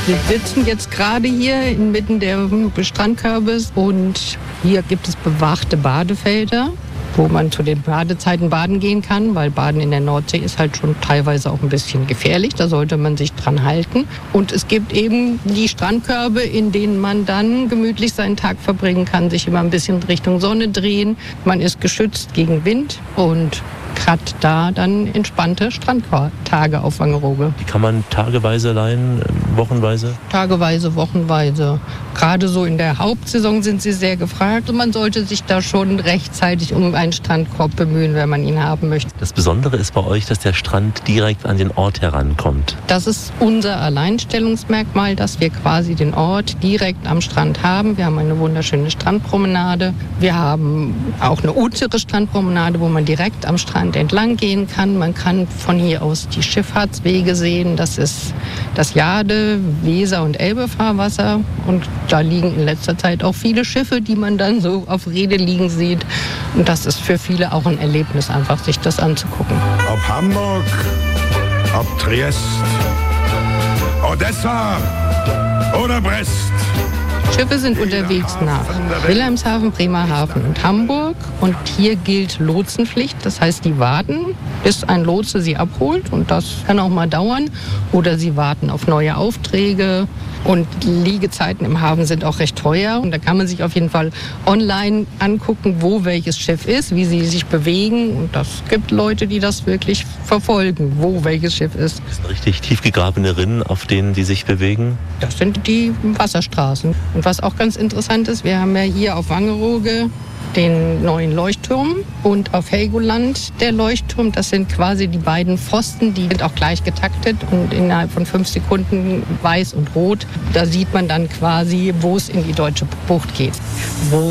Wir sitzen jetzt gerade hier inmitten der Strandkörbes und hier gibt es bewachte Badefelder, wo man zu den Badezeiten baden gehen kann, weil Baden in der Nordsee ist halt schon teilweise auch ein bisschen gefährlich. Da sollte man sich dran halten. Und es gibt eben die Strandkörbe, in denen man dann gemütlich seinen Tag verbringen kann, sich immer ein bisschen Richtung Sonne drehen. Man ist geschützt gegen Wind und hat da dann entspannte Strandtage auf Wangerooge. Die kann man tageweise leihen, wochenweise? Tageweise, wochenweise. Gerade so in der Hauptsaison sind sie sehr gefragt und man sollte sich da schon rechtzeitig um einen Strandkorb bemühen, wenn man ihn haben möchte. Das Besondere ist bei euch, dass der Strand direkt an den Ort herankommt. Das ist unser Alleinstellungsmerkmal, dass wir quasi den Ort direkt am Strand haben. Wir haben eine wunderschöne Strandpromenade. Wir haben auch eine untere Strandpromenade, wo man direkt am Strand entlang gehen kann. Man kann von hier aus die Schifffahrtswege sehen. Das ist das Jade-, Weser- und Elbe-Fahrwasser. Und da liegen in letzter Zeit auch viele Schiffe, die man dann so auf Rede liegen sieht. Und das ist für viele auch ein Erlebnis, einfach sich das anzugucken. Ob Hamburg, ob Triest, Odessa oder Brest. Schiffe sind unterwegs nach Wilhelmshaven, Bremerhaven und Hamburg. Und hier gilt Lotsenpflicht. Das heißt, die warten, bis ein Lotse sie abholt. Und das kann auch mal dauern. Oder sie warten auf neue Aufträge. Und Liegezeiten im Hafen sind auch recht teuer. Und da kann man sich auf jeden Fall online angucken, wo welches Schiff ist, wie sie sich bewegen. Und das gibt Leute, die das wirklich verfolgen, wo welches Schiff ist. Das sind richtig tief gegrabene Rinnen, auf denen die sich bewegen? Das sind die Wasserstraßen. Und was auch ganz interessant ist, wir haben ja hier auf Wangerooge den neuen Leuchtturm und auf Helgoland der Leuchtturm. Das sind quasi die beiden Pfosten, die sind auch gleich getaktet und innerhalb von 5 Sekunden weiß und rot. Da sieht man dann quasi, wo es in die Deutsche Bucht geht. Wo